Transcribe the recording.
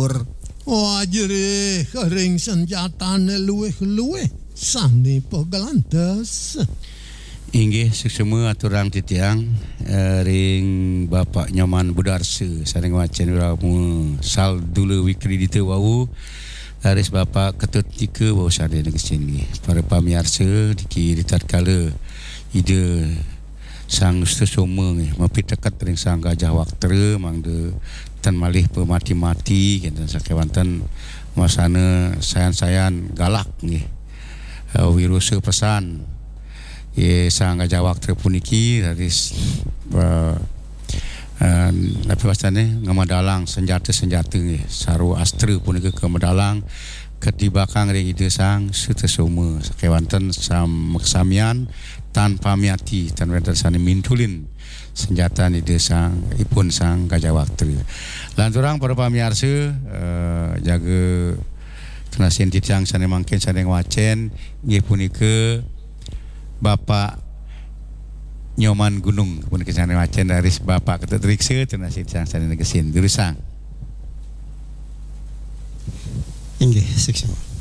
luhur. Wajere kering senjatane luweh-luweh sane pegalantes. Inggih semua aturang titiang ring Bapak Nyoman Budarsa saring wacen ramu sal dulu wikredita wau aris Bapak Ketut Tika wau sare nang sini para pamirsa diki tatkala ide sang sesoma mapi dekat ring sang Gajah Waktra mangde tan malih pemati-mati kinten sakewanten masana sayan-sayan galak nggih wirusa pesan sang Gajah Waktra puniki dari apa wasane ngamadalang senjata-senjata nggih saru astra punika kemadalang ketibakang ring ide sang sutesoma sakewanten samian tanpa miati tan wonten sane mintulin senjata ide sang ipun sang Gajah Waktra. Lan urang para pamirsa jaga kenasin titiang sane mangken sane wacen nggih punika Bapak Nyoman Gunung pun kesana macam dari Bapak Ketut Riksa tenasin sang sana negesin durusang. Inggih, seksama.